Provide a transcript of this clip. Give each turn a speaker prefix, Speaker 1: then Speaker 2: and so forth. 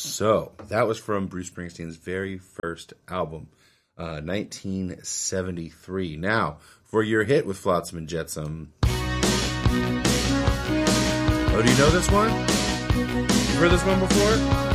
Speaker 1: So that was from Bruce Springsteen's very first album, 1973. Now, for your hit with Flotsam and Jetsam. Oh, do you know this one? You've heard this one before?